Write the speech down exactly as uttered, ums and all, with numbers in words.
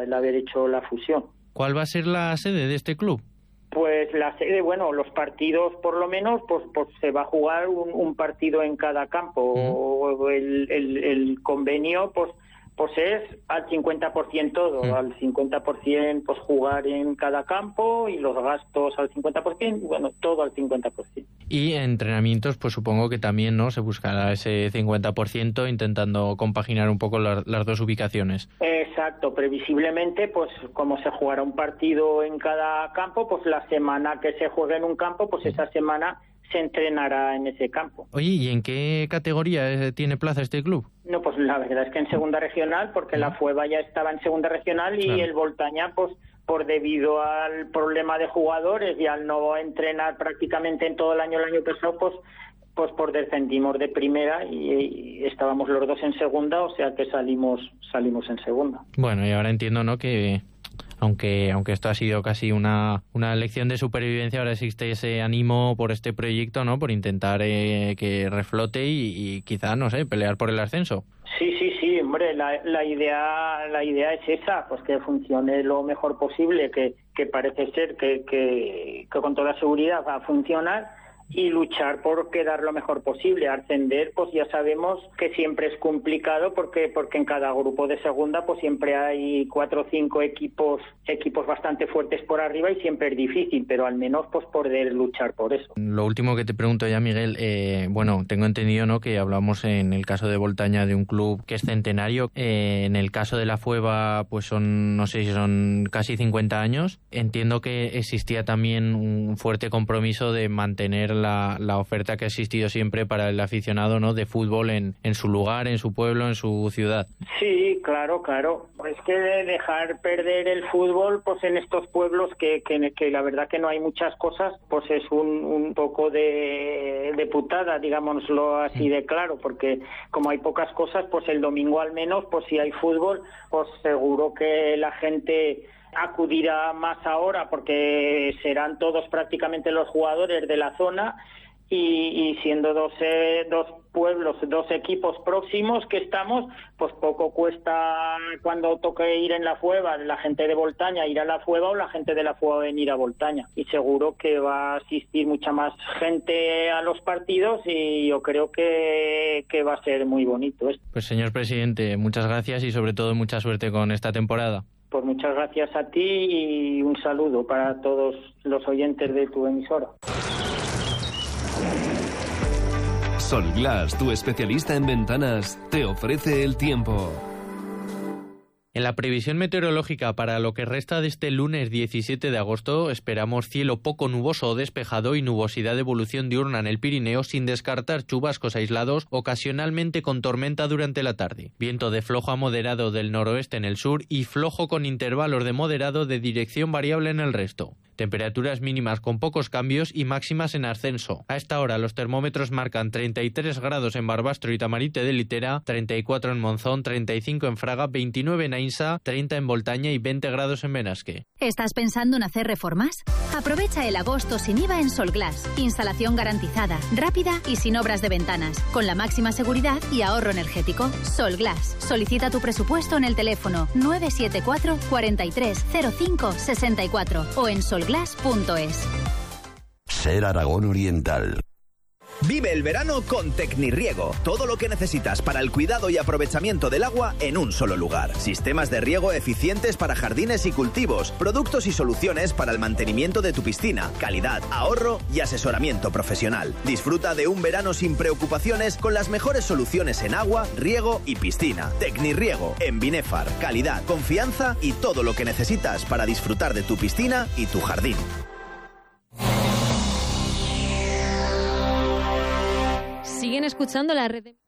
el haber hecho la fusión. ¿Cuál va a ser la sede de este club? Pues la sede, bueno, los partidos por lo menos, pues, pues se va a jugar un, un partido en cada campo. Mm. El, el, el convenio, pues, pues es al cincuenta por ciento todo, mm. al cincuenta por ciento pues jugar en cada campo y los gastos al cincuenta por ciento, bueno, todo al cincuenta por ciento. Y entrenamientos, pues supongo que también, ¿no? Se buscará ese cincuenta por ciento intentando compaginar un poco las, las dos ubicaciones. Exacto, previsiblemente, pues como se jugará un partido en cada campo, pues la semana que se juegue en un campo, pues esa semana se entrenará en ese campo. Oye, ¿y en qué categoría tiene plaza este club? No, pues la verdad es que en segunda regional, porque la Fueva ya estaba en segunda regional y claro. El Voltaña, pues por debido al problema de jugadores y al no entrenar prácticamente en todo el año, el año pasado, pues pues por descendimos de primera y, y estábamos los dos en segunda, o sea que salimos salimos en segunda. Bueno, y ahora entiendo, ¿no?, que aunque aunque esto ha sido casi una una lección de supervivencia, ahora existe ese ánimo por este proyecto, ¿no?, por intentar eh, que reflote y, y quizá, no sé, pelear por el ascenso. Sí, sí, sí, hombre, la, la idea la idea es esa, pues que funcione lo mejor posible, que, que parece ser que, que, que con toda seguridad va a funcionar, y luchar por quedar lo mejor posible. Ascender, pues ya sabemos que siempre es complicado porque porque en cada grupo de segunda pues siempre hay cuatro o cinco equipos equipos bastante fuertes por arriba y siempre es difícil, pero al menos pues poder luchar por eso. Lo último que te pregunto ya, Miguel, eh, bueno, tengo entendido, ¿no?, que hablamos en el caso de Voltaña de un club que es centenario, eh, en el caso de la Fueva pues son, no sé si son casi cincuenta años. Entiendo que existía también un fuerte compromiso de mantener La, la oferta que ha existido siempre para el aficionado, ¿no?, de fútbol en, en su lugar, en su pueblo, en su ciudad. Sí, claro, claro. Es que dejar perder el fútbol, pues en estos pueblos que, que, que la verdad que no hay muchas cosas, pues es un, un poco de, de putada, digámoslo así de claro, porque como hay pocas cosas, pues el domingo al menos, pues si hay fútbol, pues seguro que la gente acudirá más ahora porque serán todos prácticamente los jugadores de la zona y, y siendo dos, eh, dos pueblos, dos equipos próximos que estamos, pues poco cuesta cuando toque ir en la Fueva, la gente de Voltaña ir a la Fueva o la gente de la Fueva venir a Voltaña, y seguro que va a asistir mucha más gente a los partidos y yo creo que, que va a ser muy bonito esto. Pues señor presidente, muchas gracias y sobre todo mucha suerte con esta temporada. Pues muchas gracias a ti y un saludo para todos los oyentes de tu emisora. Solglass, tu especialista en ventanas, te ofrece el tiempo. En la previsión meteorológica para lo que resta de este lunes diecisiete de agosto esperamos cielo poco nuboso o despejado y nubosidad de evolución diurna en el Pirineo, sin descartar chubascos aislados, ocasionalmente con tormenta durante la tarde. Viento de flojo a moderado del noroeste en el sur y flojo con intervalos de moderado de dirección variable en el resto. Temperaturas mínimas con pocos cambios y máximas en ascenso. A esta hora los termómetros marcan treinta y tres grados en Barbastro y Tamarite de Litera, treinta y cuatro en Monzón, treinta y cinco en Fraga, veintinueve en Ainsa, treinta en Voltaña y veinte grados en Benasque. ¿Estás pensando en hacer reformas? Aprovecha el agosto sin I V A en Solglass. Instalación garantizada, rápida y sin obras de ventanas, con la máxima seguridad y ahorro energético. Solglass. Solicita tu presupuesto en el teléfono nueve siete cuatro, cuarenta y tres, cero cinco, sesenta y cuatro o en solglass punto es. Ser Aragón Oriental. Vive el verano con Tecnirriego. Todo lo que necesitas para el cuidado y aprovechamiento del agua en un solo lugar. Sistemas de riego eficientes para jardines y cultivos. Productos y soluciones para el mantenimiento de tu piscina. Calidad, ahorro y asesoramiento profesional. Disfruta de un verano sin preocupaciones con las mejores soluciones en agua, riego y piscina. Tecnirriego en Binefar. Calidad, confianza y todo lo que necesitas para disfrutar de tu piscina y tu jardín. Siguen escuchando la red de...